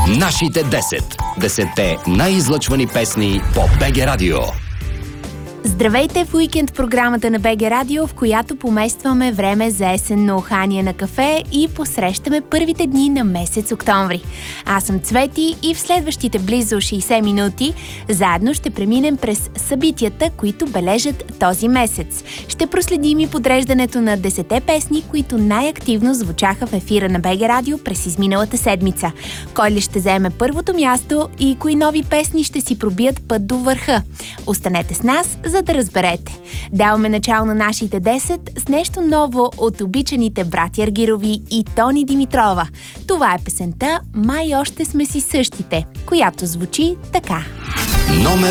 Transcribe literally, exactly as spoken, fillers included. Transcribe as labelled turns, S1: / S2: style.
S1: Нашите десет. Десетте най-излъчвани песни по БГ Радио.
S2: Здравейте в уикенд програмата на БГ Радио, в която поместваме време за есенно ухание на кафе и посрещаме първите дни на месец октомври. Аз съм Цвети и в следващите близо шейсет минути заедно ще преминем през събитията, които бележат този месец. Ще проследим и подреждането на десетте песни, които най-активно звучаха в ефира на БГ Радио през изминалата седмица. Кой ли ще заеме първото място и кои нови песни ще си пробият път до върха? Останете с нас, за да разберете. Даваме начало на нашите десет с нещо ново от обичаните братя Аргирови и Тони Димитрова. Това е песента "Май още сме си същите", която звучи така.
S1: Номер